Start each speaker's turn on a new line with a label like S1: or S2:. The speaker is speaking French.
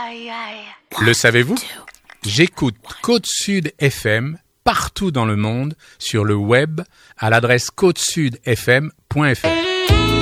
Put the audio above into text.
S1: Le savez-vous ? J'écoute Côte Sud FM partout dans le monde sur le web à l'adresse côtesudfm.fr.